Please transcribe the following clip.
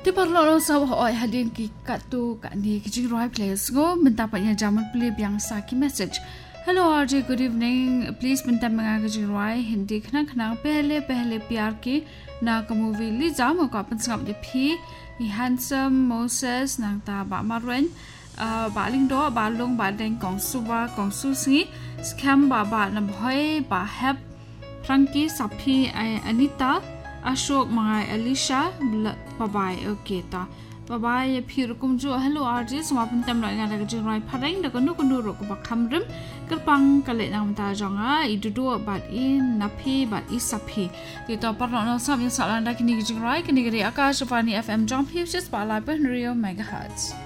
Ti perlu saw oi hadin ki katu ka ni ki right place go minta pa nya jamal play biang sa ki message. Hello RJ, good evening. Please minta menga ki right hindi khna khna pehle pyar ki na ka movie li jam ko apan sangap de phi ni handsome Moses nang ta ba marwen ba ling do ba long ba deng kong su ba kong su si scam ba na bhoi ba hap Frankie Sapi Anita Ashok mga Alicia bye okay ta bye phir kum jo hello RJ sumapun tam la nga ga jrai phareng da kanu ro ko bakhamrim kerpang kale nam ta jonga idudo bat in napi bat isapi ti to par no sam ya salanda kini jrai kini gri akashvani FM jom phis pa la per rio megahertz